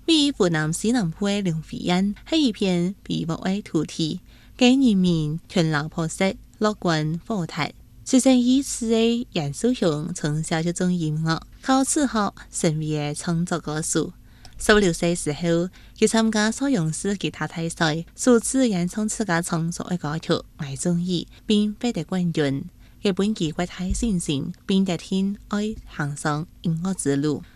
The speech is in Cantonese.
為湖南西南部嘅龍飛印係一片被漠嘅土地，嘅人民勤勞樸實、樂觀豁達。出生於此嘅嚴淑雄從小就中音樂，靠自學成為嘅創作歌手。16歲時候，佢參加邵陽市吉他大賽，首次演唱自家創作嘅歌曲《愛中意》，並獲得冠軍。佢本具國泰信心，並得聽愛行上音樂之路。